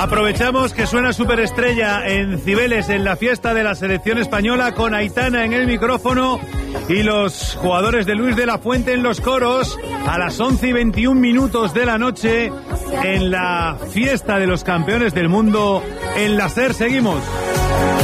Aprovechamos que suena Superestrella en Cibeles en la fiesta de la selección española con Aitana en el micrófono y los jugadores de Luis de la Fuente en los coros a las 11:21 de la noche en la fiesta de los campeones del mundo en la SER. Seguimos.